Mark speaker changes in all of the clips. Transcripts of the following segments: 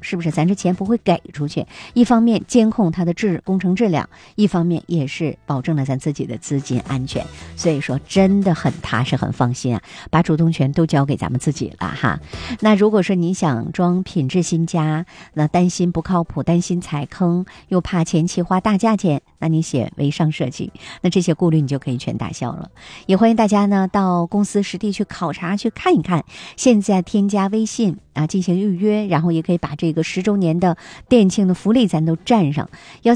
Speaker 1: 是不是？咱这钱不会给出去，一方面监控它的工程质量，一方面也是保证了咱自己的资金安全。所以说真的很踏实很放心啊，把主动权都交给咱们自己了哈。那如果说你想装品质新家，那担心不靠谱，担心踩坑，又怕前期花大价钱，那你写微商设计，那这些顾虑你就可以全打消了。也欢迎大家呢到公司实地去考察去看一看，现在添加微信啊进行预约，然后也可以把这个10周年的店庆的福利咱都占上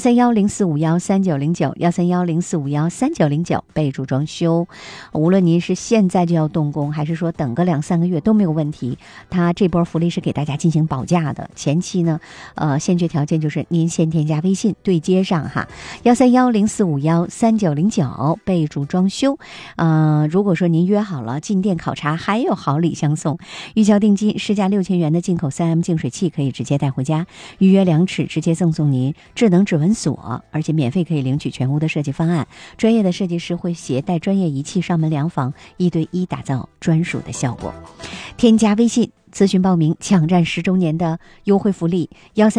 Speaker 1: ，13104513909，13104513909，备注装修。无论您是现在就要动工，还是说等个2-3个月都没有问题，它这波福利是给大家进行保价的。前期呢先决条件就是您先添加微信对接上哈，13104513909，备注装修。如果说您约好了进店考察，还有好礼相送，预交定金市价6000元的进口3M 净水器可以直接带回家，预约2尺直接赠送您智能指纹锁，而且免费可以领取全屋的设计方案，专业的设计师会携带专业仪器上门量房，1对1打造专属的效果。添加微信咨询报名，抢占10周年的优惠福利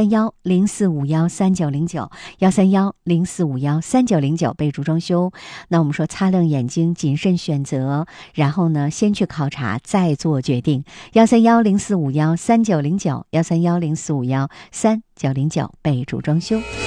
Speaker 1: ，13104513909，13104513909，备注装修。那我们说擦亮眼睛，谨慎选择，然后呢先去考察再做决定，13104513909，13104513909，备注装修。